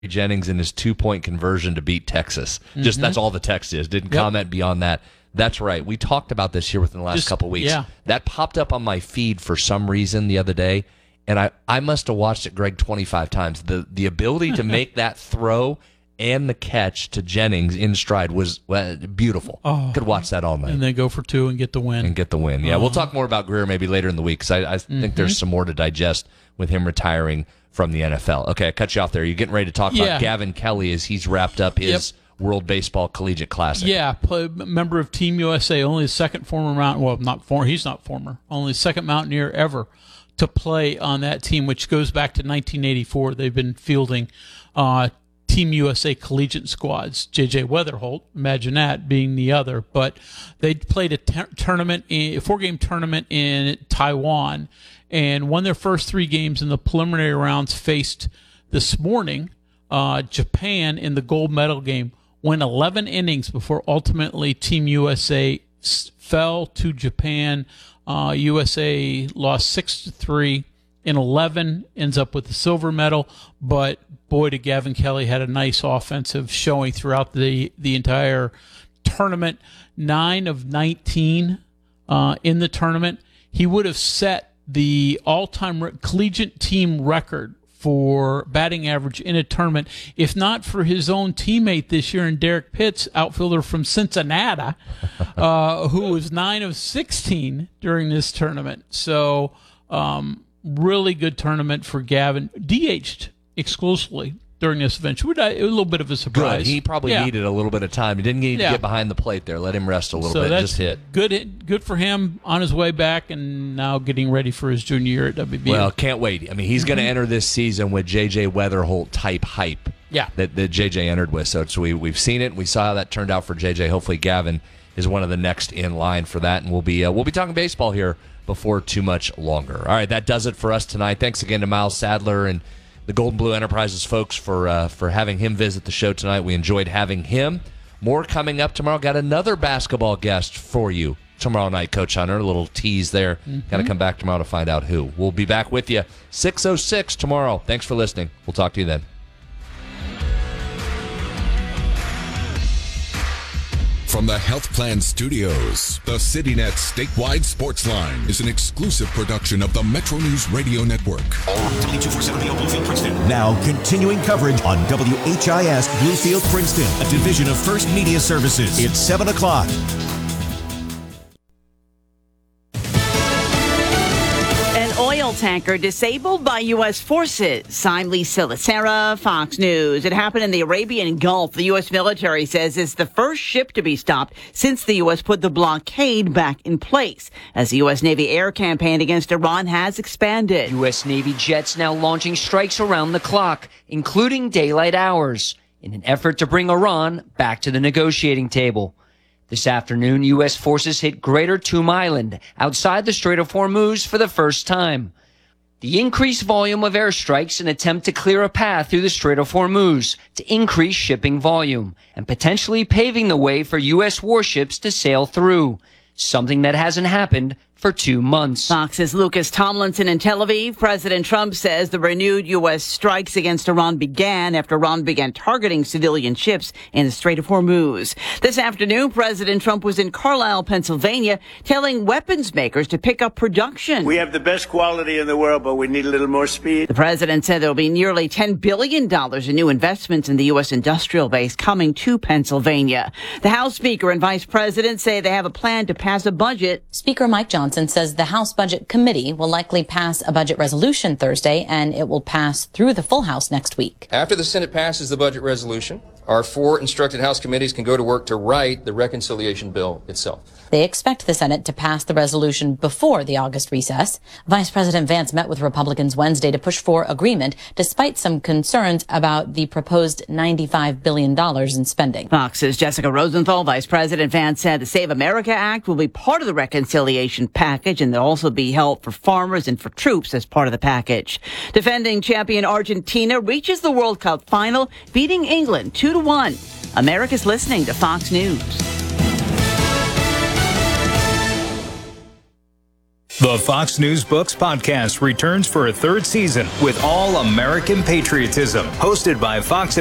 Jennings in his 2-point conversion to beat Texas. Just that's all the text is. Didn't comment beyond that. That's right. We talked about this here within the last couple of weeks. Yeah. That popped up on my feed for some reason the other day, and I must have watched it, Greg, 25 times. The ability to make that throw and the catch to Jennings in stride was beautiful. Could watch that all night. And then go for 2 and get the win. Yeah, we'll talk more about Greer maybe later in the week because I think there's some more to digest with him retiring from the NFL. Okay, I cut you off there. You're getting ready to talk about Gavin Kelly as he's wrapped up his World Baseball Collegiate Classic. Yeah, member of Team USA, only the second former mountain. Well, he's not former. Only the second Mountaineer ever to play on that team, which goes back to 1984. They've been fielding Team USA collegiate squads. J.J. Weatherholt, imagine that being the other. But they played a tournament, a 4-game tournament in Taiwan, and won their first 3 games in the preliminary rounds. Faced this morning Japan in the gold medal game. Went 11 innings before ultimately Team USA fell to Japan. USA lost 6-3 in 11, ends up with the silver medal. But boy, did Gavin Kelly had a nice offensive showing throughout the entire tournament. 9 of 19 in the tournament. He would have set the all-time collegiate team record for batting average in a tournament, if not for his own teammate this year in Derek Pitts, outfielder from Cincinnati, who was 9 of 16 during this tournament. So really good tournament for Gavin. DH'd exclusively during this event. A little bit of a surprise. Good. He probably needed a little bit of time. He didn't need to get behind the plate there. Let him rest a little bit. Just hit. Good for him on his way back and now getting ready for his junior year at WBU. Well, can't wait. I mean, he's going to enter this season with J.J. Weatherholt type hype that J.J. entered with. So we've seen it. We saw how that turned out for J.J. Hopefully Gavin is one of the next in line for that. And we'll be talking baseball here before too much longer. All right, that does it for us tonight. Thanks again to Miles Sadler and the Golden Blue Enterprises folks for having him visit the show tonight. We enjoyed having him. More coming up tomorrow. Got another basketball guest for you tomorrow night, Coach Hunter. A little tease there. Got to come back tomorrow to find out who. We'll be back with you 6:06 tomorrow. Thanks for listening. We'll talk to you then. From the Health Plan Studios, the CityNet statewide sports line is an exclusive production of the Metro News Radio Network. W247 Bluefield, Princeton. Now, continuing coverage on WHIS Bluefield, Princeton, a division of First Media Services. It's 7 o'clock. Oil tanker disabled by U.S. forces. I'm Lisa Lacera, Fox News. It happened in the Arabian Gulf. The U.S. military says it's the first ship to be stopped since the U.S. put the blockade back in place, as the U.S. Navy air campaign against Iran has expanded. U.S. Navy jets now launching strikes around the clock, including daylight hours, in an effort to bring Iran back to the negotiating table. This afternoon, U.S. forces hit Greater Toom Island, outside the Strait of Hormuz, for the first time. The increased volume of airstrikes an attempt to clear a path through the Strait of Hormuz to increase shipping volume and potentially paving the way for U.S. warships to sail through, something that hasn't happened for 2 months. Fox's Lucas Tomlinson in Tel Aviv. President Trump says the renewed U.S. strikes against Iran began after Iran began targeting civilian ships in the Strait of Hormuz. This afternoon, President Trump was in Carlisle, Pennsylvania, telling weapons makers to pick up production. We have the best quality in the world, but we need a little more speed. The president said there will be nearly $10 billion in new investments in the U.S. industrial base coming to Pennsylvania. The House Speaker and Vice President say they have a plan to pass a budget. Speaker Mike Johnson says the House Budget Committee will likely pass a budget resolution Thursday, and it will pass through the full House next week. After the Senate passes the budget resolution, our 4 instructed House committees can go to work to write the reconciliation bill itself. They expect the Senate to pass the resolution before the August recess. Vice President Vance met with Republicans Wednesday to push for agreement, despite some concerns about the proposed $95 billion in spending. Fox's Jessica Rosenthal. Vice President Vance said the Save America Act will be part of the reconciliation package, and there'll also be help for farmers and for troops as part of the package. Defending champion Argentina reaches the World Cup final, beating England 2-1. America's listening to Fox News. The Fox News Books podcast returns for a third season with all American patriotism, hosted by Fox